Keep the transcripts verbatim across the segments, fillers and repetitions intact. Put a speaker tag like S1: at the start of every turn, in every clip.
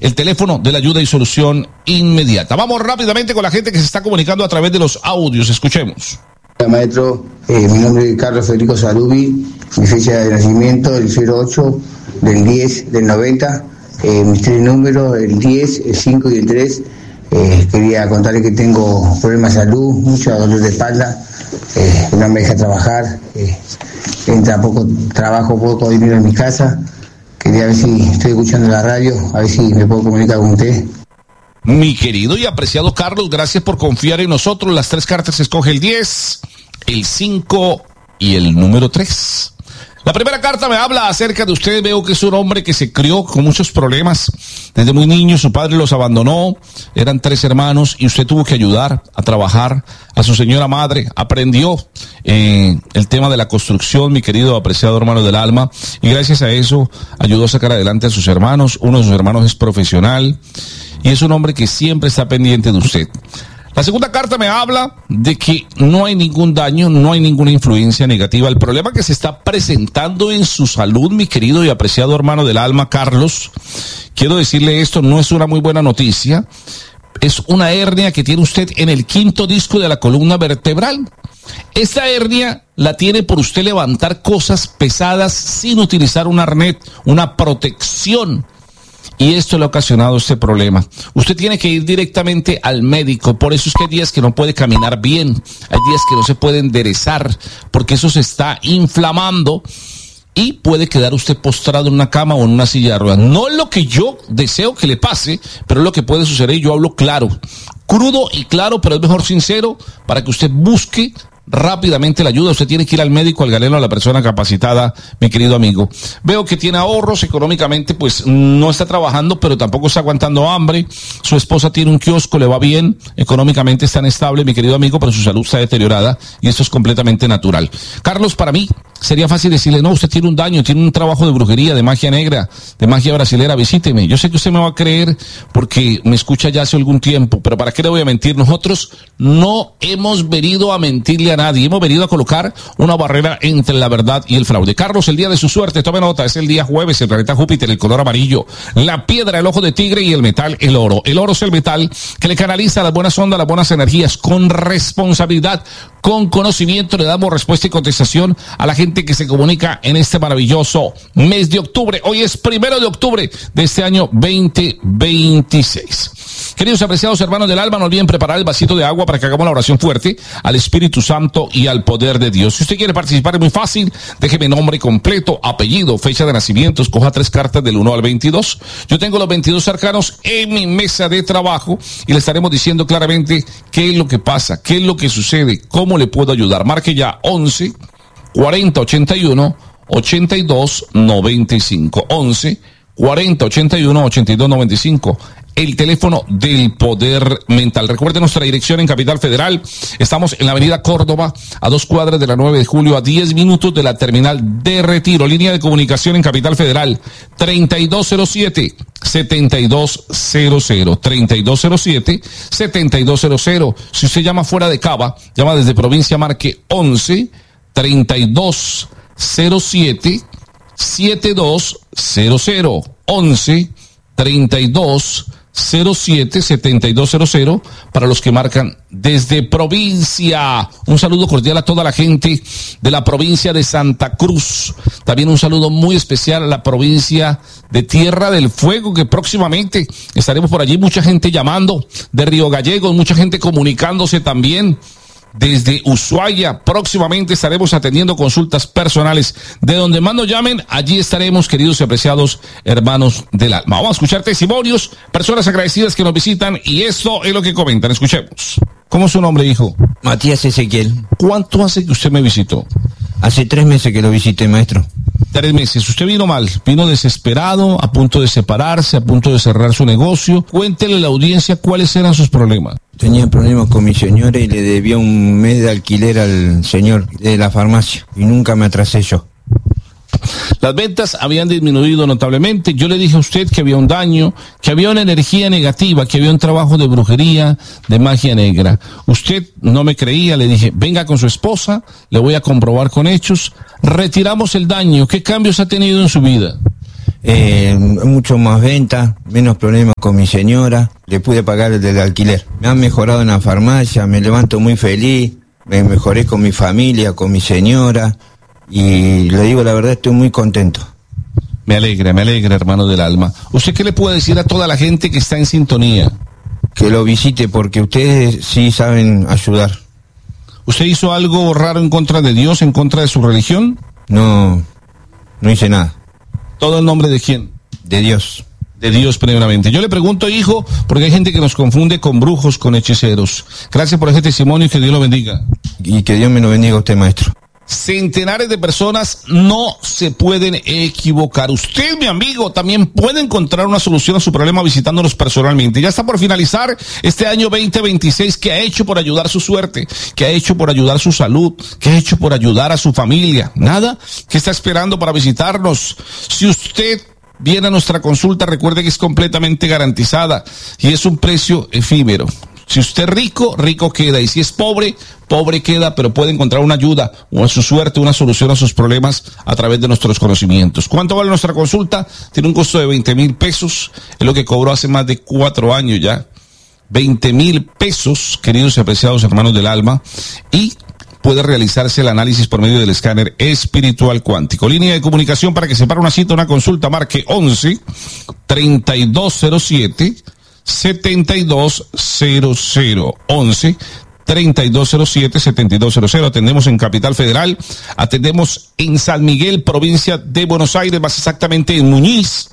S1: el teléfono de la ayuda y solución inmediata. Vamos rápidamente con la gente que se está comunicando a través de los audios. Escuchemos.
S2: Hola, maestro, eh, mi nombre es Carlos Federico Salubi, mi fecha de nacimiento el cero ocho del diez del noventa, eh, mis tres números, el diez, el cinco y el tres. Eh, quería contarle que tengo problemas de salud, mucho dolor de espalda, eh, no me deja trabajar, eh, entra poco trabajo, poco dinero en mi casa. Quería ver si estoy escuchando la radio, a ver si me puedo comunicar con usted.
S1: Mi querido y apreciado Carlos, gracias por confiar en nosotros. Las tres cartas, escoge el diez, el cinco y el número tres. La primera carta me habla acerca de usted. Veo que es un hombre que se crió con muchos problemas. Desde muy niño su padre los abandonó, eran tres hermanos y usted tuvo que ayudar a trabajar a su señora madre. Aprendió eh, el tema de la construcción, mi querido apreciado hermano del alma, y gracias a eso ayudó a sacar adelante a sus hermanos. Uno de sus hermanos es profesional y es un hombre que siempre está pendiente de usted. La segunda carta me habla de que no hay ningún daño, no hay ninguna influencia negativa. El problema que se está presentando en su salud, mi querido y apreciado hermano del alma, Carlos, quiero decirle esto, no es una muy buena noticia. Es una hernia que tiene usted en el quinto disco de la columna vertebral. Esta hernia la tiene por usted levantar cosas pesadas sin utilizar un arnés, una protección. Y esto le ha ocasionado este problema. Usted tiene que ir directamente al médico. Por eso es que hay días que no puede caminar bien. Hay días que no se puede enderezar porque eso se está inflamando y puede quedar usted postrado en una cama o en una silla de ruedas. No es lo que yo deseo que le pase, pero es lo que puede suceder y yo hablo claro. Crudo y claro, pero es mejor sincero para que usted busque rápidamente la ayuda. Usted tiene que ir al médico, al galeno, a la persona capacitada, mi querido amigo. Veo que tiene ahorros económicamente, pues no está trabajando, pero tampoco está aguantando hambre. Su esposa tiene un kiosco, le va bien, económicamente está estable, mi querido amigo, pero su salud está deteriorada y esto es completamente natural. Carlos, para mí sería fácil decirle, no, usted tiene un daño, tiene un trabajo de brujería, de magia negra, de magia brasilera, visíteme. Yo sé que usted me va a creer porque me escucha ya hace algún tiempo, pero ¿para qué le voy a mentir? Nosotros no hemos venido a mentirle a nadie, hemos venido a colocar una barrera entre la verdad y el fraude. Carlos, el día de su suerte, tome nota, es el día jueves, el planeta Júpiter, el color amarillo, la piedra, el ojo de tigre y el metal, el oro. El oro es el metal que le canaliza las buenas ondas, las buenas energías, con responsabilidad, con conocimiento, le damos respuesta y contestación a la gente que se comunica en este maravilloso mes de octubre. Hoy es primero de octubre de este año veinte veintiséis. Queridos apreciados hermanos del alma, no olviden preparar el vasito de agua para que hagamos la oración fuerte al Espíritu Santo y al poder de Dios. Si usted quiere participar es muy fácil, déjeme nombre completo, apellido, fecha de nacimiento, escoja tres cartas del uno al veintidós. Yo tengo los veintidós arcanos en mi mesa de trabajo y le estaremos diciendo claramente qué es lo que pasa, qué es lo que sucede, cómo le puedo ayudar. Marque ya once, cuarenta, ochenta y uno, ochenta y dos, noventa y cinco. once, cuarenta, ochenta y uno, ochenta y dos, noventa y cinco. El teléfono del poder mental. Recuerde nuestra dirección en Capital Federal. Estamos en la avenida Córdoba, a dos cuadras de la nueve de julio, a diez minutos de la terminal de Retiro. Línea de comunicación en Capital Federal, treinta y dos cero siete, setenta y dos cero cero. treinta y dos cero siete, setenta y dos cero cero. Si usted llama fuera de Cava, llama desde provincia, marque once, treinta y dos cero siete, setenta y dos cero cero. once, treinta y dos cero siete, setenta y dos cero cero para los que marcan desde provincia. Un saludo cordial a toda la gente de la provincia de Santa Cruz. También un saludo muy especial a la provincia de Tierra del Fuego, que próximamente estaremos por allí. Mucha gente llamando de Río Gallegos, mucha gente comunicándose también desde Ushuaia. Próximamente estaremos atendiendo consultas personales. De donde más nos llamen, allí estaremos, queridos y apreciados hermanos del alma. Vamos a escuchar testimonios, personas agradecidas que nos visitan, y esto es lo que comentan. Escuchemos. ¿Cómo es su nombre, hijo?
S3: Matías Ezequiel.
S1: ¿Cuánto hace que usted me visitó?
S3: Hace tres meses que lo visité, maestro.
S1: Tres meses. Usted vino mal, vino desesperado, a punto de separarse, a punto de cerrar su negocio. Cuéntele a la audiencia cuáles eran sus problemas.
S3: Tenía problemas con mi señora y le debía un mes de alquiler al señor de la farmacia y nunca me atrasé yo.
S1: Las ventas habían disminuido notablemente. Yo le dije a usted que había un daño, que había una energía negativa, que había un trabajo de brujería, de magia negra. Usted no me creía, le dije, venga con su esposa, le voy a comprobar con hechos. Retiramos el daño. ¿Qué cambios ha tenido en su vida?
S3: eh, mucho más venta, menos problemas con mi señora, le pude pagar el del alquiler. Me han mejorado en la farmacia, me levanto muy feliz, me mejoré con mi familia, con mi señora, y le digo la verdad, estoy muy contento.
S1: Me alegra, me alegra, hermano del alma. ¿Usted qué le puede decir a toda la gente que está en sintonía?
S3: Que lo visite, porque ustedes sí saben ayudar.
S1: ¿Usted hizo algo raro en contra de Dios, en contra de su religión?
S3: No, no hice nada.
S1: ¿Todo en nombre de quién?
S3: De Dios.
S1: De Dios primeramente. Yo le pregunto, hijo, porque hay gente que nos confunde con brujos, con hechiceros. Gracias por ese testimonio y que Dios lo bendiga.
S3: Y que Dios me lo bendiga a usted, maestro.
S1: Centenares de personas no se pueden equivocar. Usted, mi amigo, también puede encontrar una solución a su problema visitándonos personalmente. Ya está por finalizar este año veinte veintiséis. ¿Qué ha hecho por ayudar su suerte? ¿Qué ha hecho por ayudar su salud? ¿Qué ha hecho por ayudar a su familia? ¿Nada? ¿Qué está esperando para visitarnos? Si usted viene a nuestra consulta, recuerde que es completamente garantizada y es un precio efímero. Si usted es rico, rico queda. Y si es pobre, pobre queda, pero puede encontrar una ayuda o a su suerte, una solución a sus problemas a través de nuestros conocimientos. ¿Cuánto vale nuestra consulta? Tiene un costo de veinte mil pesos. Es lo que cobró hace más de cuatro años ya. veinte mil pesos, queridos y apreciados hermanos del alma. Y puede realizarse el análisis por medio del escáner espiritual cuántico. Línea de comunicación para que separe una cita, una consulta, marque once, treinta y dos cero siete, setenta y dos cero cero, once, treinta y dos cero siete, setenta y dos cero cero. Atendemos en Capital Federal, atendemos en San Miguel, provincia de Buenos Aires, más exactamente en Muñiz,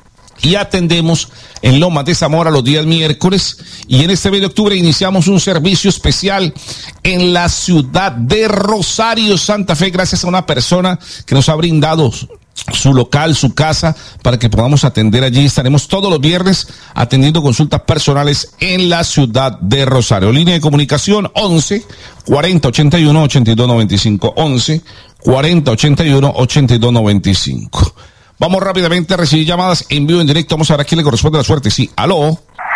S1: y atendemos en Lomas de Zamora los días miércoles, y en este mes de octubre iniciamos un servicio especial en la ciudad de Rosario, Santa Fe, gracias a una persona que nos ha brindado su local, su casa, para que podamos atender allí. Estaremos todos los viernes atendiendo consultas personales en la ciudad de Rosario. Línea de comunicación once, cuarenta, ochenta y uno, ochenta y dos noventa y cinco, once, cuarenta, ochenta y uno, ochenta y dos noventa y cinco. Vamos rápidamente a recibir llamadas en vivo, en directo. Vamos a ver a quién le corresponde la suerte. Sí, aló.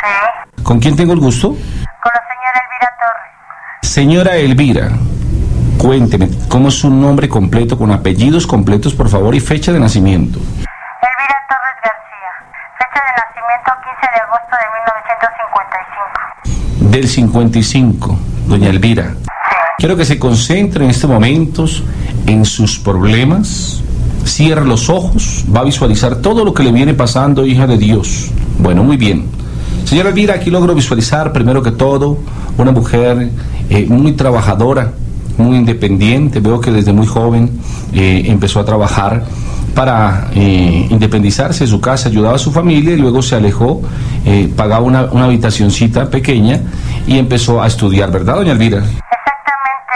S4: Sí.
S1: ¿Con quién tengo el gusto?
S4: Con la señora Elvira Torres.
S1: Señora Elvira, cuénteme, ¿cómo es su nombre completo, con apellidos completos, por favor, y fecha de nacimiento?
S4: Elvira Torres García. Fecha de nacimiento quince de agosto de mil novecientos cincuenta y cinco.
S1: Del cincuenta y cinco, doña Elvira.
S4: Sí.
S1: Quiero que se concentre en estos momentos en sus problemas. Cierre los ojos, va a visualizar todo lo que le viene pasando, hija de Dios. Bueno, muy bien. Señora Elvira, aquí logro visualizar, primero que todo, una mujer eh, muy trabajadora, muy independiente. Veo que desde muy joven eh, empezó a trabajar para eh, independizarse de su casa, ayudaba a su familia y luego se alejó, eh, pagaba una, una habitacioncita pequeña y empezó a estudiar, ¿verdad, doña Elvira?
S4: Exactamente,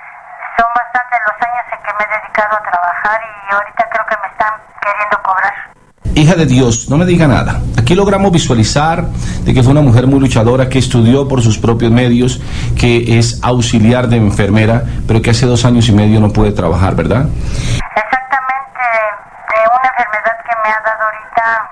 S4: son bastantes los años en que me he dedicado a trabajar y ahorita creo que me están queriendo cobrar.
S1: Hija de Dios, no me diga nada. Aquí logramos visualizar de que fue una mujer muy luchadora, que estudió por sus propios medios, que es auxiliar de enfermera, pero que hace dos años y medio no puede trabajar, ¿verdad?
S4: Exactamente, de una enfermedad que me ha dado ahorita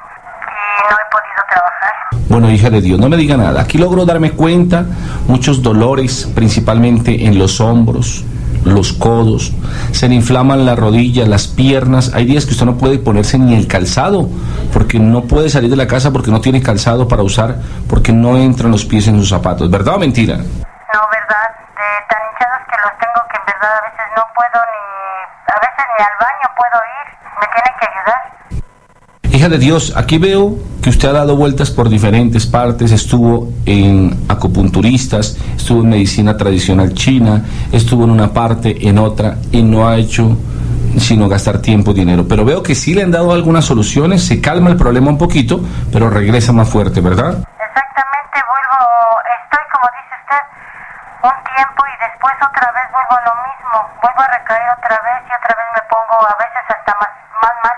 S4: y no he podido trabajar.
S1: Bueno, hija de Dios, no me diga nada. Aquí logro darme cuenta, muchos dolores, principalmente en los hombros, los codos, se le inflaman las rodillas, las piernas. Hay días que usted no puede ponerse ni el calzado, porque no puede salir de la casa porque no tiene calzado para usar, porque no entran los pies en sus zapatos. ¿Verdad o mentira?
S4: No, verdad, de tan hinchados que los tengo que en verdad a veces no puedo ni, a veces ni al baño puedo ir, me tienen que ayudar.
S1: Hija de Dios, aquí veo que usted ha dado vueltas por diferentes partes, estuvo en acupunturistas, estuvo en medicina tradicional china, estuvo en una parte, en otra, y no ha hecho sino gastar tiempo y dinero. Pero veo que sí le han dado algunas soluciones, se calma el problema un poquito, pero regresa más fuerte, ¿verdad?
S4: Exactamente, vuelvo, estoy como dice usted, un tiempo y después otra vez vuelvo a lo mismo, vuelvo a recaer otra vez y otra vez me pongo a veces hasta más, más mal.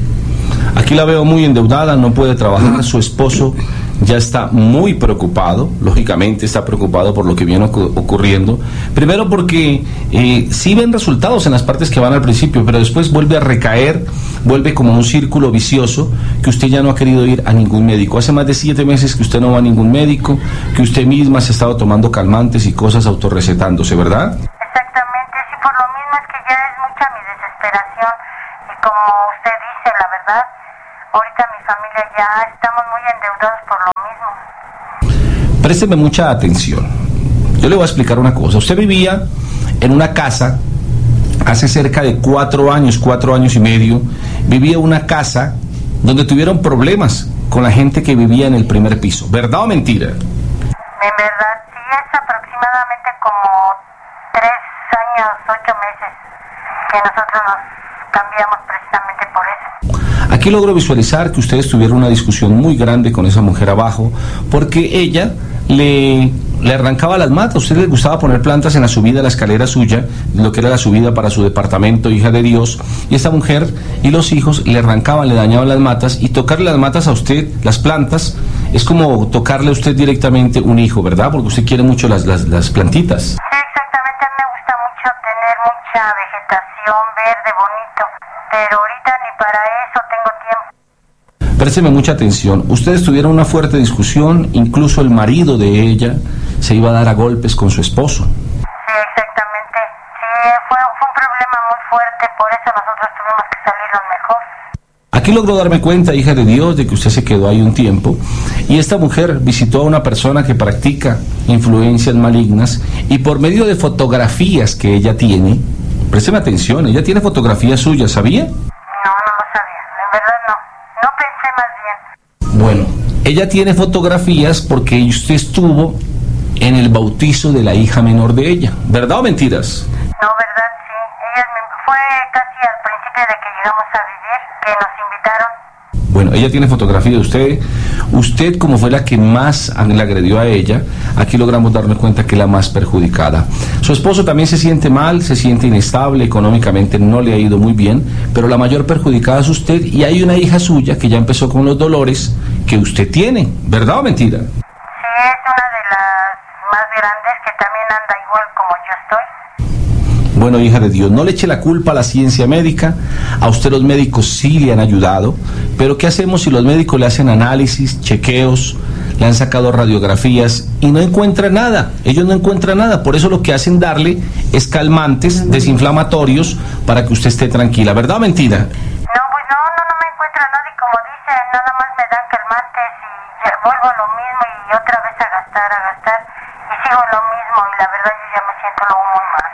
S1: Aquí la veo muy endeudada, no puede trabajar, su esposo ya está muy preocupado, lógicamente está preocupado por lo que viene ocu- ocurriendo, primero porque eh, sí ven resultados en las partes que van al principio, pero después vuelve a recaer, vuelve como un círculo vicioso, que usted ya no ha querido ir a ningún médico. Hace más de siete meses que usted no va a ningún médico, que usted misma se ha estado tomando calmantes y cosas, autorrecetándose, ¿verdad?
S4: Exactamente, sí, por lo mismo es que ya es mucha mi desesperación y como usted dice, la verdad, ahorita mi familia ya estamos muy endeudados por lo mismo.
S1: Présteme mucha atención. Yo le voy a explicar una cosa. Usted vivía en una casa hace cerca de cuatro años, cuatro años y medio. Vivía en una casa donde tuvieron problemas con la gente que vivía en el primer piso. ¿Verdad o mentira?
S4: En verdad, sí, es aproximadamente como tres años, ocho meses que nosotros nos cambiamos precisamente por eso.
S1: Aquí logro visualizar que ustedes tuvieron una discusión muy grande con esa mujer abajo, porque ella le, le arrancaba las matas. A usted le gustaba poner plantas en la subida de la escalera suya, lo que era la subida para su departamento, hija de Dios, y esta mujer y los hijos le arrancaban, le dañaban las matas, y tocarle las matas a usted, las plantas, es como tocarle a usted directamente un hijo, ¿verdad? Porque usted quiere mucho las, las, las plantitas.
S4: Sí, exactamente, a mí me gusta mucho tener mucha vegetación verde, bonito, pero ahorita ni para eso tengo tiempo.
S1: Présteme mucha atención. Ustedes tuvieron una fuerte discusión, incluso el marido de ella se iba a dar a golpes con su esposo.
S4: Sí, exactamente. Sí, fue, fue un problema muy fuerte, por eso nosotros tuvimos que salirnos mejor.
S1: Aquí logro darme cuenta, hija de Dios, de que usted se quedó ahí un tiempo, y esta mujer visitó a una persona que practica influencias malignas, y por medio de fotografías que ella tiene, présteme atención, ella tiene fotografías suyas, ¿sabía?
S4: No, no lo sabía, en verdad no. No pensé más bien.
S1: Bueno, ella tiene fotografías porque usted estuvo en el bautizo de la hija menor de ella, ¿verdad o mentiras?
S4: No, verdad, sí. Ella me, fue casi al principio de que llegamos a vivir, que nos invitaron.
S1: Bueno, ella tiene fotografía de usted. Usted, como fue la que más le agredió a ella, aquí logramos darnos cuenta que es la más perjudicada. Su esposo también se siente mal, se siente inestable, económicamente no le ha ido muy bien, pero la mayor perjudicada es usted, y hay una hija suya que ya empezó con los dolores que usted tiene, ¿verdad o mentira?
S4: Sí, es una de las más grandes que también anda igual como yo estoy.
S1: Bueno, hija de Dios, no le eche la culpa a la ciencia médica. A usted los médicos sí le han ayudado, pero ¿qué hacemos si los médicos le hacen análisis, chequeos, le han sacado radiografías y no encuentran nada? Ellos no encuentran nada, por eso lo que hacen darle es calmantes, desinflamatorios, para que usted esté tranquila, ¿verdad o mentira?
S4: No, pues no, no, no me encuentra nada, y como dicen, nada más me dan calmantes y ya vuelvo a lo mismo y otra vez a gastar, a gastar, y sigo lo mismo, y la verdad yo ya me siento luego muy mal.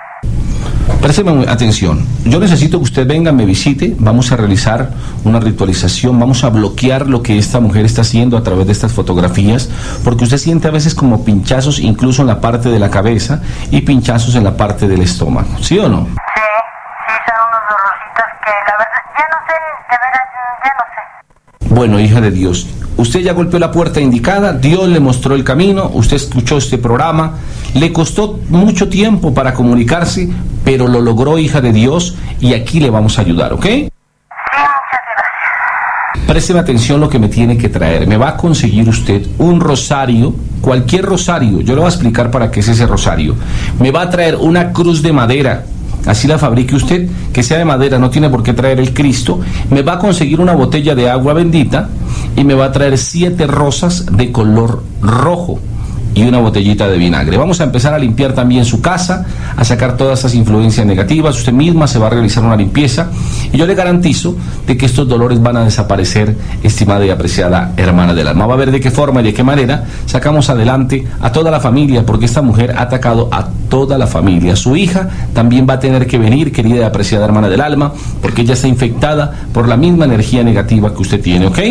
S1: Présteme atención, yo necesito que usted venga, me visite, vamos a realizar una ritualización, vamos a bloquear lo que esta mujer está haciendo a través de estas fotografías, porque usted siente a veces como pinchazos incluso en la parte de la cabeza y pinchazos en la parte del estómago, ¿sí o no?
S4: Sí, sí, son unos dolorcitos que la verdad, ya no sé, de veras, ya no sé.
S1: Bueno, hija de Dios, usted ya golpeó la puerta indicada, Dios le mostró el camino, usted escuchó este programa, le costó mucho tiempo para comunicarse, pero lo logró, hija de Dios, y aquí le vamos a ayudar, ¿ok?
S4: Sí, muchas gracias.
S1: Présteme atención lo que me tiene que traer. Me va a conseguir usted un rosario, cualquier rosario, yo le voy a explicar para qué es ese rosario. Me va a traer una cruz de madera, así la fabrique usted, que sea de madera, no tiene por qué traer el Cristo. Me va a conseguir una botella de agua bendita y me va a traer siete rosas de color rojo y una botellita de vinagre. Vamos a empezar a limpiar también su casa, a sacar todas esas influencias negativas. Usted misma se va a realizar una limpieza y yo le garantizo de que estos dolores van a desaparecer, estimada y apreciada hermana del alma. Va a ver de qué forma y de qué manera sacamos adelante a toda la familia, porque esta mujer ha atacado a toda la familia. Su hija también va a tener que venir, querida y apreciada hermana del alma, porque ella está infectada por la misma energía negativa que usted tiene, ¿ok?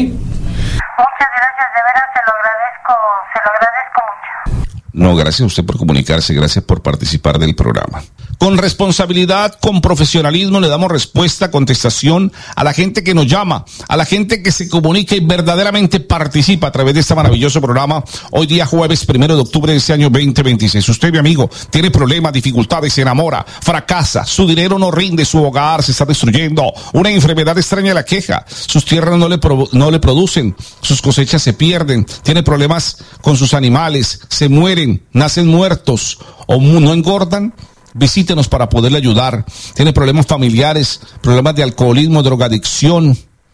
S4: Muchas gracias, de veras se lo agradezco, se lo agradezco mucho.
S1: No, gracias a usted por comunicarse, gracias por participar del programa. Con responsabilidad, con profesionalismo, le damos respuesta, contestación a la gente que nos llama, a la gente que se comunica y verdaderamente participa a través de este maravilloso programa. Hoy día jueves primero de octubre de este año veinte veintiséis. Usted, mi amigo, tiene problemas, dificultades, se enamora, fracasa, su dinero no rinde, su hogar se está destruyendo, una enfermedad extraña la queja, sus tierras no le, pro, no le producen, sus cosechas se pierden, tiene problemas con sus animales, se mueren, nacen muertos o no engordan. Visítenos para poderle ayudar. Tiene problemas familiares, problemas de alcoholismo, drogadicción,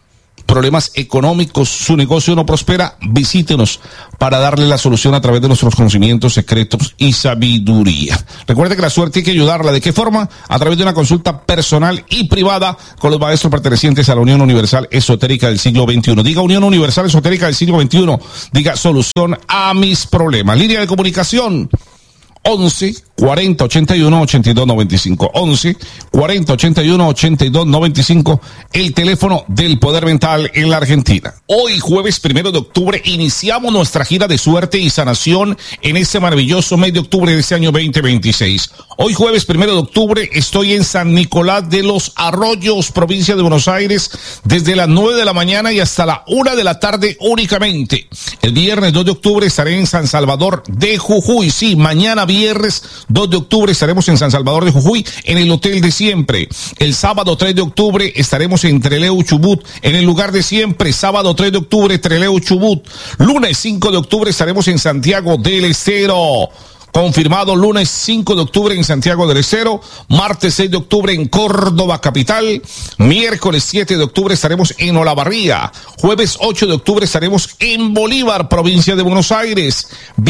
S1: problemas económicos, su negocio no prospera, visítenos para darle la solución a través de nuestros conocimientos, secretos y sabiduría. Recuerde que la suerte hay que ayudarla. ¿De qué forma? A través de una consulta personal y privada con los maestros pertenecientes a la Unión Universal Esotérica del siglo veintiuno. Diga Unión Universal Esotérica del siglo veintiuno. Diga solución a mis problemas. Línea de comunicación once, cuarenta, ochenta y uno, ochenta y dos, noventa y cinco. once, cuarenta, ochenta y uno, ochenta y dos, noventa y cinco. El teléfono del poder mental en la Argentina. Hoy, jueves primero de octubre, iniciamos nuestra gira de suerte y sanación en este maravilloso mes de octubre de este año veinte veintiséis. Hoy, jueves primero de octubre, estoy en San Nicolás de los Arroyos, provincia de Buenos Aires, desde las nueve de la mañana y hasta la una de la tarde únicamente. El viernes dos de octubre estaré en San Salvador de Jujuy. Sí, mañana viernes dos de octubre estaremos en San Salvador de Jujuy, en el hotel de siempre. El sábado tres de octubre estaremos en Trelew, Chubut, en el lugar de siempre. Sábado tres de octubre, Trelew, Chubut. Lunes cinco de octubre estaremos en Santiago del Estero. Confirmado, lunes cinco de octubre en Santiago del Estero, martes seis de octubre en Córdoba capital, miércoles siete de octubre estaremos en Olavarría, jueves ocho de octubre estaremos en Bolívar, provincia de Buenos Aires,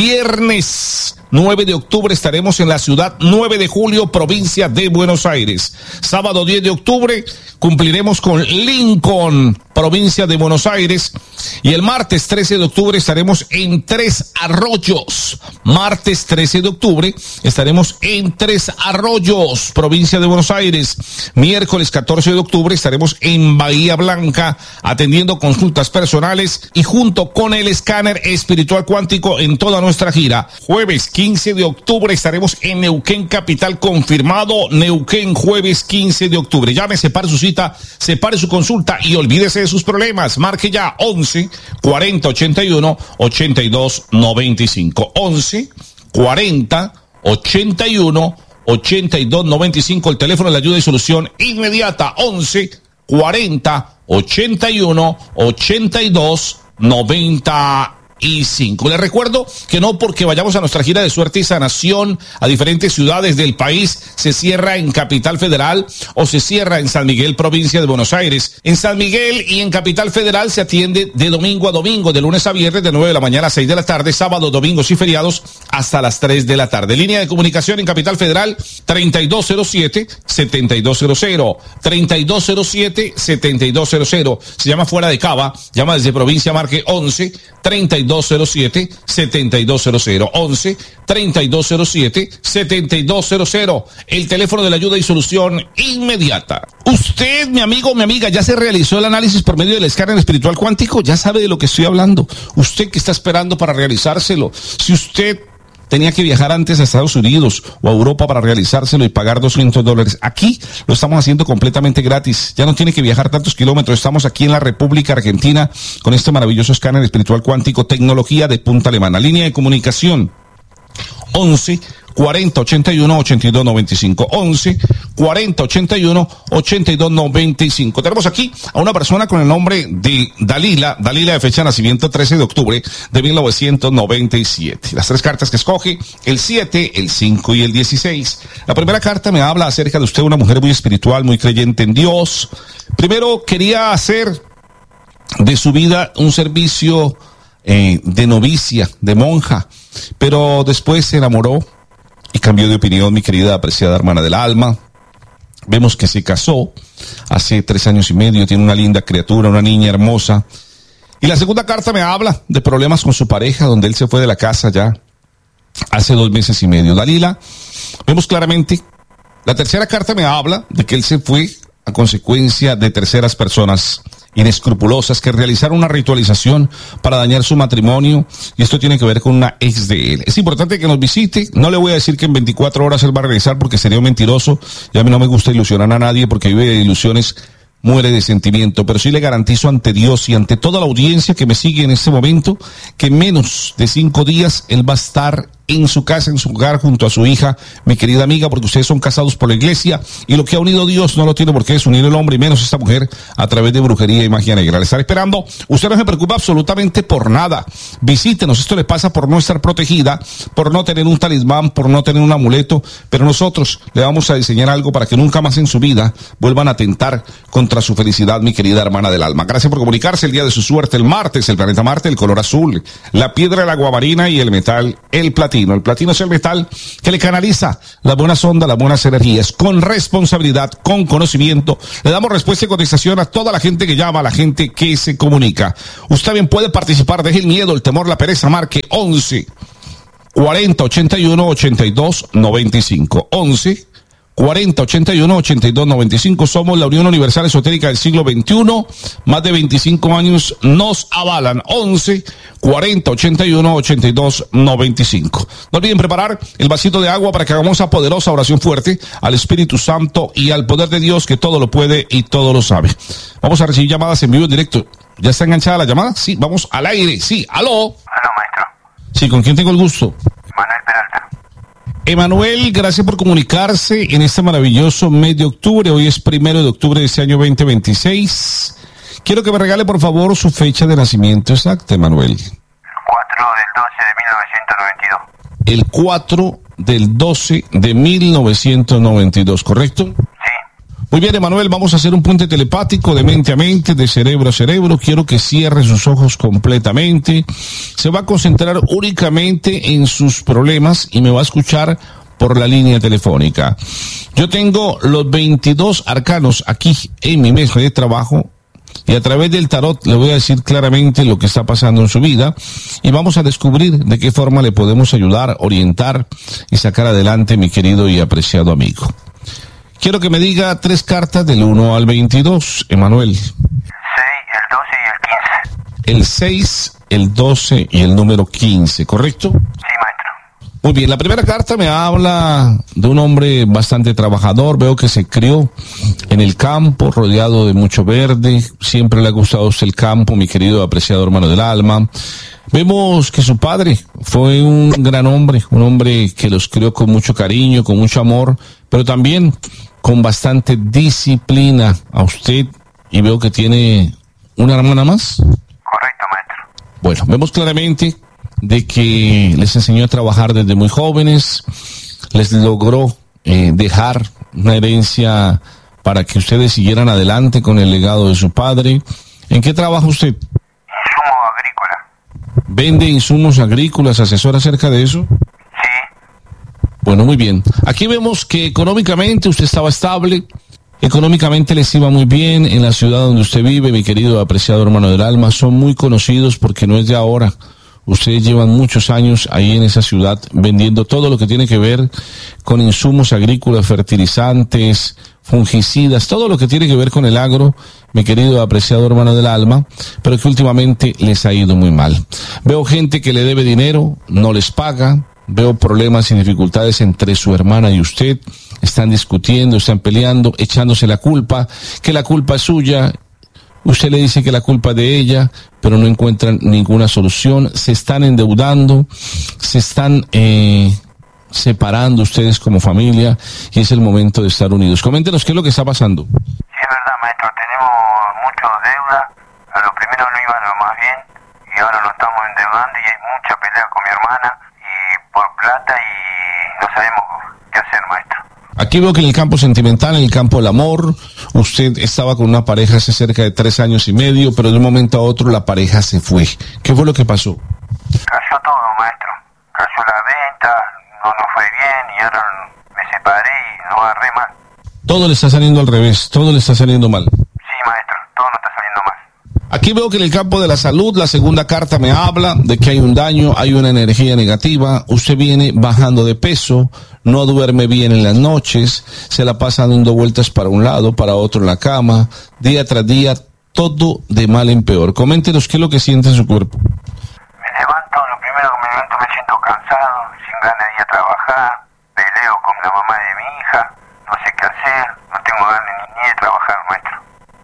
S1: viernes nueve de octubre estaremos en la ciudad nueve de julio, provincia de Buenos Aires, sábado diez de octubre cumpliremos con Lincoln, provincia de Buenos Aires, y el martes trece de octubre estaremos en Tres Arroyos, martes trece de octubre estaremos en Tres Arroyos, provincia de Buenos Aires. Miércoles catorce de octubre estaremos en Bahía Blanca atendiendo consultas personales y junto con el escáner espiritual cuántico en toda nuestra gira. Jueves quince de octubre estaremos en Neuquén capital, confirmado. Neuquén, jueves quince de octubre. Llame, separe su cita, separe su consulta y olvídese de sus problemas. Marque ya once, cuarenta, ochenta y uno, ochenta y dos, noventa y cinco. once, cuarenta, ochenta y uno, ochenta y dos, noventa y cinco, el teléfono de la ayuda y solución inmediata, once, cuarenta, ochenta y uno, ochenta y dos, noventa y cinco. Les recuerdo que no porque vayamos a nuestra gira de suerte y sanación a diferentes ciudades del país se cierra en Capital Federal o se cierra en San Miguel, provincia de Buenos Aires. En San Miguel y en Capital Federal se atiende de domingo a domingo, de lunes a viernes, de nueve de la mañana a seis de la tarde, sábados, domingos y feriados hasta las tres de la tarde. Línea de comunicación en Capital Federal treinta y dos cero siete, setenta y dos cero cero, treinta y dos cero siete, setenta y dos cero cero. Se llama fuera de Cava, llama desde provincia, marque once, treinta y dos cero siete, setenta y dos cero cero, once, treinta y dos cero siete, setenta y dos cero cero, el teléfono de la ayuda y solución inmediata. Usted, mi amigo, mi amiga, ya se realizó el análisis por medio del escáner espiritual cuántico, ya sabe de lo que estoy hablando. Usted que está esperando para realizárselo, si usted tenía que viajar antes a Estados Unidos o a Europa para realizárselo y pagar doscientos dólares. Aquí lo estamos haciendo completamente gratis. Ya no tiene que viajar tantos kilómetros. Estamos aquí en la República Argentina con este maravilloso escáner espiritual cuántico, tecnología de punta alemana. Línea de comunicación once, cuarenta, ochenta y uno, ochenta y dos, noventa y cinco. once, cuarenta, ochenta y uno, ochenta y dos, noventa y cinco. Tenemos aquí a una persona con el nombre de Dalila, Dalila de fecha de nacimiento trece de octubre de mil novecientos noventa y siete. Las tres cartas que escoge, el siete, el cinco y el dieciséis. La primera carta me habla acerca de usted, una mujer muy espiritual, muy creyente en Dios. Primero quería hacer de su vida un servicio eh, de novicia, de monja, pero después se enamoró y cambió de opinión, mi querida apreciada hermana del alma. Vemos que se casó hace tres años y medio, tiene una linda criatura, una niña hermosa. Y la segunda carta me habla de problemas con su pareja, donde él se fue de la casa ya hace dos meses y medio. Dalila, vemos claramente. La tercera carta me habla de que él se fue a consecuencia de terceras personas inescrupulosas que realizaron una ritualización para dañar su matrimonio, y esto tiene que ver con una ex de él. Es importante que nos visite. No le voy a decir que en veinticuatro horas él va a regresar porque sería un mentiroso, y a mí no me gusta ilusionar a nadie porque vive de ilusiones, muere de sentimiento, pero sí le garantizo ante Dios y ante toda la audiencia que me sigue en este momento que en menos de cinco días él va a estar en su casa, en su hogar, junto a su hija, mi querida amiga, porque ustedes son casados por la iglesia y lo que ha unido Dios no lo tiene por qué desunir el hombre y menos esta mujer a través de brujería y magia negra. Le estaré esperando. Usted no se preocupa absolutamente por nada. Visítenos. Esto le pasa por no estar protegida, por no tener un talismán, por no tener un amuleto, pero nosotros le vamos a diseñar algo para que nunca más en su vida vuelvan a atentar contra su felicidad, mi querida hermana del alma. Gracias por comunicarse. El día de su suerte, el martes, el planeta Marte, el color azul, la piedra, la guamarina y el metal, el platino. El platino es el metal que le canaliza las buenas ondas, las buenas energías, con responsabilidad, con conocimiento. Le damos respuesta y contestación a toda la gente que llama, a la gente que se comunica. Usted bien puede participar, deje el miedo, el temor, la pereza, marque once cuarenta ochenta y uno ochenta y dos noventa y cinco. once cuarenta ochenta y uno ochenta y dos noventa y cinco. Somos la Unión Universal Esotérica del siglo veintiuno. Más de veinticinco años nos avalan. once cuarenta ochenta y uno ochenta y dos noventa y cinco. No olviden preparar el vasito de agua para que hagamos esa poderosa oración fuerte al Espíritu Santo y al poder de Dios que todo lo puede y todo lo sabe. Vamos a recibir llamadas en vivo en directo. ¿Ya está enganchada la llamada? Sí, vamos al aire. Sí, aló.
S5: Aló, maestro.
S1: Sí, ¿con quién tengo el gusto?
S5: Manuel Peralta.
S1: Emanuel, gracias por comunicarse en este maravilloso mes de octubre. Hoy es primero de octubre de este año veinte veintiséis. Quiero que me regale, por favor, su fecha de nacimiento exacta, Emanuel.
S5: cuatro del doce de mil novecientos noventa y dos.
S1: El cuatro del doce de mil novecientos noventa y dos, ¿correcto?
S5: Sí.
S1: Muy bien, Emanuel, vamos a hacer un puente telepático de mente a mente, de cerebro a cerebro. Quiero que cierre sus ojos completamente. Se va a concentrar únicamente en sus problemas y me va a escuchar por la línea telefónica. Yo tengo los veintidós arcanos aquí en mi mesa de trabajo y a través del tarot le voy a decir claramente lo que está pasando en su vida y vamos a descubrir de qué forma le podemos ayudar, orientar y sacar adelante, mi querido y apreciado amigo. Quiero que me diga tres cartas del uno al veintidós, Emanuel.
S5: seis, el doce y el quince.
S1: El seis, el doce y el número quince, ¿correcto?
S5: Sí, maestro.
S1: Muy bien, la primera carta me habla de un hombre bastante trabajador. Veo que se crió en el campo, rodeado de mucho verde. Siempre le ha gustado a usted el campo, mi querido apreciado hermano del alma. Vemos que su padre fue un gran hombre, un hombre que los crió con mucho cariño, con mucho amor, pero también con bastante disciplina a usted, y veo que tiene una hermana más.
S5: Correcto, maestro.
S1: Bueno, vemos claramente de que les enseñó a trabajar desde muy jóvenes, les logró eh, dejar una herencia para que ustedes siguieran adelante con el legado de su padre. ¿En qué trabaja usted?
S5: Insumo agrícola.
S1: ¿Vende insumos agrícolas, asesora acerca de eso?
S5: Sí.
S1: Bueno, muy bien. Aquí vemos que económicamente usted estaba estable, económicamente les iba muy bien en la ciudad donde usted vive, mi querido apreciado hermano del alma. Son muy conocidos porque no es de ahora. Ustedes llevan muchos años ahí en esa ciudad vendiendo todo lo que tiene que ver con insumos agrícolas, fertilizantes, fungicidas, todo lo que tiene que ver con el agro, mi querido apreciado hermano del alma, pero que últimamente les ha ido muy mal. Veo gente que le debe dinero, no les paga. Veo problemas y dificultades entre su hermana y usted. Están discutiendo, están peleando, echándose la culpa, que la culpa es suya. Usted le dice que la culpa es de ella, pero no encuentran ninguna solución. Se están endeudando, se están eh, separando ustedes como familia y es el momento de estar unidos. Coméntenos qué es lo que está pasando.
S5: Sí, es verdad, maestro. Tenemos mucho deuda. A lo primero no iba lo más bien y ahora nos estamos endeudando y hay mucha pelea con mi hermana y por plata y no sabemos qué hacer, maestro.
S1: Aquí veo que en el campo sentimental, en el campo del amor, usted estaba con una pareja hace cerca de tres años y medio, pero de un momento a otro la pareja se fue. ¿Qué fue lo que pasó?
S5: Cayó todo, maestro. Cayó la venta, no nos fue bien y ahora me separé y no agarré más.
S1: Todo le está saliendo al revés, todo le está saliendo mal.
S5: Sí, maestro, todo nos está saliendo mal.
S1: Aquí veo que en el campo de la salud, la segunda carta me habla de que hay un daño, hay una energía negativa. Usted viene bajando de peso, no duerme bien en las noches, se la pasa dando vueltas para un lado, para otro en la cama, día tras día, todo de mal en peor. Coméntenos qué es lo que siente en su cuerpo.
S5: Me levanto, lo primero que me levanto me siento cansado, sin ganas de ir a trabajar, peleo con la mamá de mi hija, no sé qué hacer, no tengo ganas ni, ni de trabajar, maestro.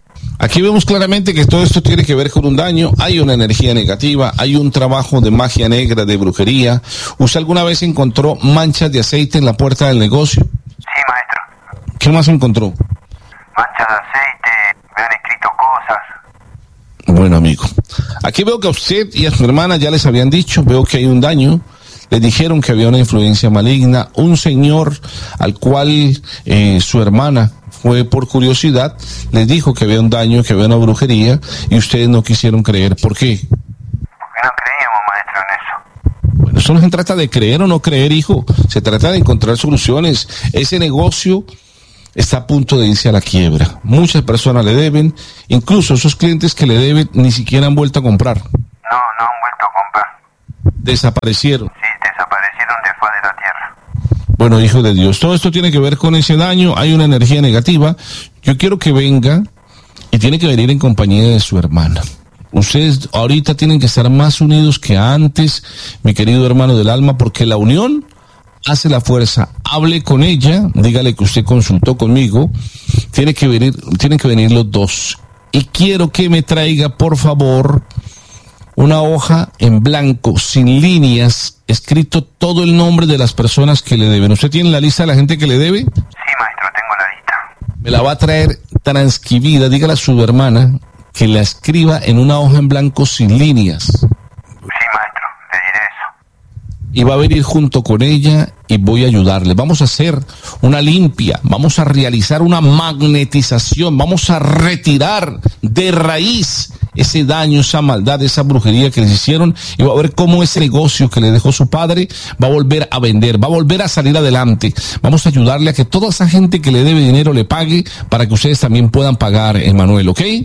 S1: Aquí vemos claramente que todo esto tiene que ver con un daño, hay una energía negativa, hay un trabajo de magia negra, de brujería. ¿Usted alguna vez encontró manchas de aceite en la puerta del negocio?
S5: Sí, maestro.
S1: ¿Qué más encontró?
S5: Manchas de aceite, me han escrito cosas.
S1: Bueno, amigo, aquí veo que a usted y a su hermana ya les habían dicho, veo que hay un daño. Les dijeron que había una influencia maligna, un señor al cual eh, su hermana fue por curiosidad, les dijo que había un daño, que había una brujería, y ustedes no quisieron creer. ¿Por qué?
S5: Porque no creíamos, maestro, en eso.
S1: Bueno, eso no se trata de creer o no creer, hijo, se trata de encontrar soluciones. Ese negocio está a punto de irse a la quiebra. Muchas personas le deben, incluso esos clientes que le deben ni siquiera han vuelto a comprar.
S5: No, no han vuelto a comprar.
S1: Desaparecieron.
S5: Sí, desaparecieron de faz de la tierra.
S1: Bueno, hijo de Dios, todo esto tiene que ver con ese daño, hay una energía negativa. Yo quiero que venga y tiene que venir en compañía de su hermana. Ustedes ahorita tienen que estar más unidos que antes, mi querido hermano del alma, porque la unión hace la fuerza. Hable con ella, dígale que usted consultó conmigo, tiene que venir, tienen que venir los dos. Y quiero que me traiga, por favor, una hoja en blanco, sin líneas, escrito todo el nombre de las personas que le deben. ¿Usted tiene la lista de la gente que le debe?
S5: Sí, maestro, tengo la lista.
S1: Me la va a traer transcribida, dígale a su hermana que la escriba en una hoja en blanco sin líneas.
S5: Sí, maestro, le diré eso.
S1: Y va a venir junto con ella y voy a ayudarle. Vamos a hacer una limpia, vamos a realizar una magnetización, vamos a retirar de raíz ese daño, esa maldad, esa brujería que les hicieron, y va a ver cómo ese negocio que le dejó su padre va a volver a vender, va a volver a salir adelante. Vamos a ayudarle a que toda esa gente que le debe dinero le pague para que ustedes también puedan pagar, Emanuel, ¿ok?
S5: Sí,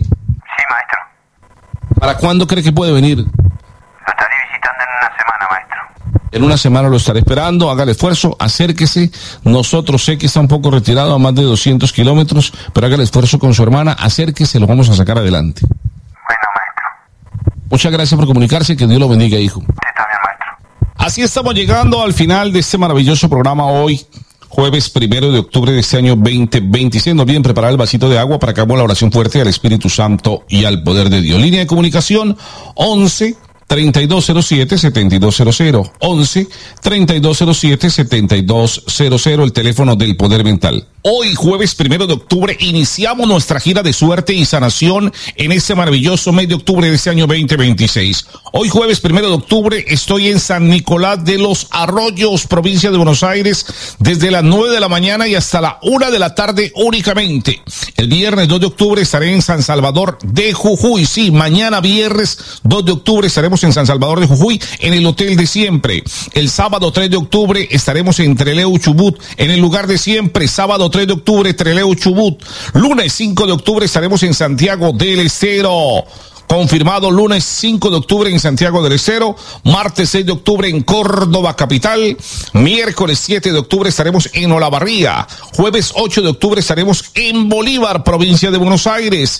S5: maestro.
S1: ¿Para cuándo cree que puede venir?
S5: Lo estaré visitando en una semana, maestro.
S1: En una semana lo estaré esperando, haga el esfuerzo, acérquese. Nosotros, sé que está un poco retirado a más de doscientos kilómetros, pero haga el esfuerzo con su hermana, acérquese, lo vamos a sacar adelante.
S5: Bueno, maestro.
S1: Muchas gracias por comunicarse, que Dios lo bendiga, hijo.
S5: Usted también, maestro.
S1: Así estamos llegando al final de este maravilloso programa hoy, jueves primero de octubre de este año veinte veintiséis. No olviden preparar el vasito de agua para que hagamos la oración fuerte al Espíritu Santo y al poder de Dios. Línea de comunicación once treinta y dos cero siete setenta y dos cero cero. once treinta y dos cero siete setenta y dos cero cero, el teléfono del poder mental. Hoy, jueves primero de octubre, iniciamos nuestra gira de suerte y sanación en este maravilloso mes de octubre de este año veinte veintiséis. Hoy, jueves primero de octubre, estoy en San Nicolás de los Arroyos, provincia de Buenos Aires, desde las nueve de la mañana y hasta la una de la tarde únicamente. El viernes dos de octubre estaré en San Salvador de Jujuy. Sí, mañana viernes dos de octubre estaremos en San Salvador de Jujuy, en el hotel de siempre. El sábado tres de octubre estaremos en Trelew, Chubut, en el lugar de siempre. Sábado tres de octubre, Trelew, Chubut. Lunes cinco de octubre estaremos en Santiago del Estero. Confirmado, lunes cinco de octubre en Santiago del Estero, martes seis de octubre en Córdoba capital, miércoles siete de octubre estaremos en Olavarría, jueves ocho de octubre estaremos en Bolívar, provincia de Buenos Aires,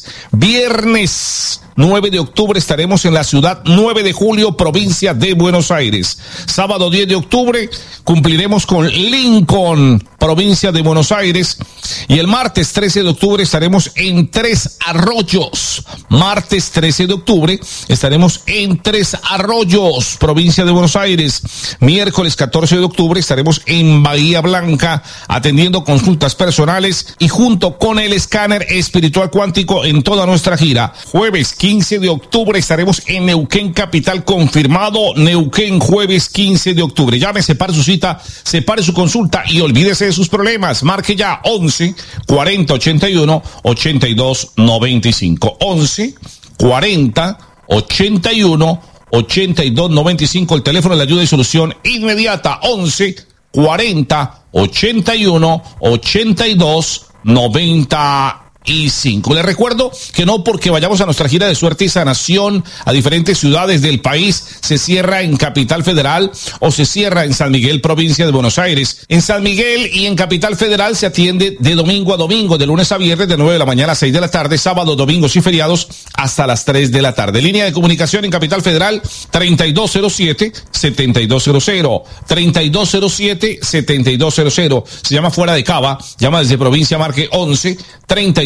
S1: viernes nueve de octubre estaremos en la ciudad nueve de julio, provincia de Buenos Aires, sábado diez de octubre cumpliremos con Lincoln, provincia de Buenos Aires, y el martes trece de octubre estaremos en Tres Arroyos, martes trece de octubre estaremos en Tres Arroyos, provincia de Buenos Aires. Miércoles catorce de octubre estaremos en Bahía Blanca atendiendo consultas personales y junto con el escáner espiritual cuántico en toda nuestra gira. Jueves quince de octubre estaremos en Neuquén capital, confirmado. Neuquén, jueves quince de octubre. Llame, separe su cita, separe su consulta y olvídese de sus problemas. Marque ya once cuarenta ochenta y uno ochenta y dos noventa y cinco. once cuarenta ochenta y uno ochenta y dos noventa y cinco, el teléfono de la ayuda y solución inmediata. Once cuarenta ochenta y uno ochenta y dos noventa y cinco. Les recuerdo que no porque vayamos a nuestra gira de suerte y sanación a diferentes ciudades del país se cierra en Capital Federal o se cierra en San Miguel, provincia de Buenos Aires. En San Miguel y en Capital Federal se atiende de domingo a domingo, de lunes a viernes, de nueve de la mañana a seis de la tarde, sábados, domingos y feriados hasta las tres de la tarde. Línea de comunicación en Capital Federal treinta y dos cero siete setenta y dos cero cero, treinta y dos cero siete setenta y dos cero cero. Se llama fuera de Cava, llama desde provincia, marque once treinta y dos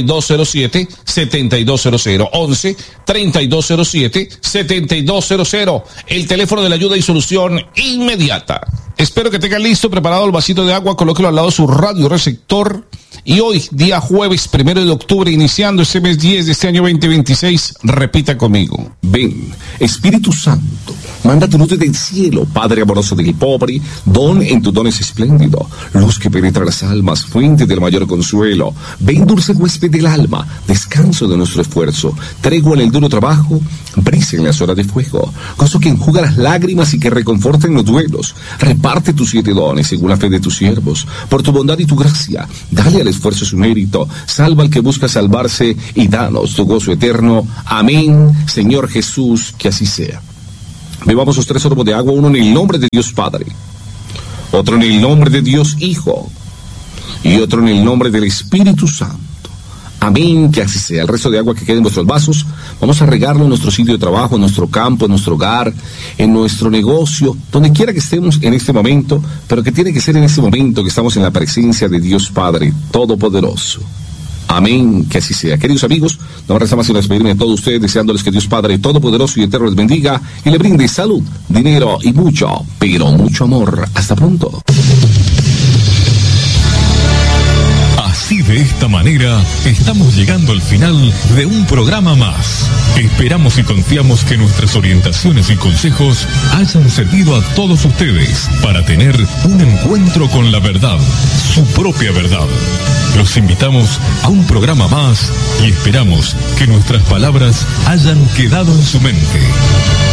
S1: dos cero siete, siete dos cero cero. once, treinta y dos cero siete, setenta y dos cero cero. El teléfono de la ayuda y solución inmediata. Espero que tengan listo, preparado el vasito de agua, colóquelo al lado de su radio receptor. Y hoy, día jueves, primero de octubre, iniciando este mes diez de este año veinte veintiséis, repita conmigo.
S6: Ven, Espíritu Santo, manda tu luz desde el cielo, Padre amoroso del pobre, don en tus dones espléndido, luz que penetra las almas, fuente del mayor consuelo. Ven, dulce huésped del alma, descanso de nuestro esfuerzo, tregua en el duro trabajo, brisa en las horas de fuego, gozo que enjuga las lágrimas y que reconforta en los duelos. Reparte tus siete dones según la fe de tus siervos, por tu bondad y tu gracia, dale al esfuerzo su mérito, salva al que busca salvarse y danos tu gozo eterno. Amén, Señor Jesús, que así sea. Bebamos los tres sorbos de agua, uno en el nombre de Dios Padre, otro en el nombre de Dios Hijo y otro en el nombre del Espíritu Santo. Amén, que así sea. El resto de agua que quede en vuestros vasos, vamos a regarlo en nuestro sitio de trabajo, en nuestro campo, en nuestro hogar, en nuestro negocio, donde quiera que estemos en este momento, pero que tiene que ser en este momento que estamos en la presencia de Dios Padre Todopoderoso. Amén, que así sea. Queridos amigos, no me resta más sino despedirme de todos ustedes, deseándoles que Dios Padre Todopoderoso y Eterno les bendiga y le brinde salud, dinero y mucho, pero mucho amor. Hasta pronto.
S7: Así, de esta manera, estamos llegando al final de un programa más. Esperamos y confiamos que nuestras orientaciones y consejos hayan servido a todos ustedes para tener un encuentro con la verdad, su propia verdad. Los invitamos a un programa más y esperamos que nuestras palabras hayan quedado en su mente.